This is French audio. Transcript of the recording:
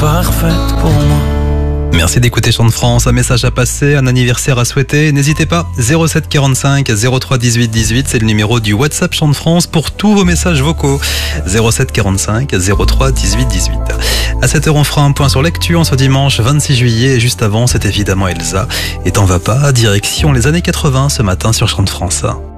parfaite pour moi. Merci d'écouter Chant de France, un message à passer, un anniversaire à souhaiter. N'hésitez pas, 07 45 03 18 18, c'est le numéro du WhatsApp Chant de France pour tous vos messages vocaux. 07 45 03 18 18. À 7h, on fera un point sur l'actu en ce dimanche 26 juillet. Et juste avant, c'est évidemment Elsa. Et t'en vas pas, direction les années 80 ce matin sur Chant de France.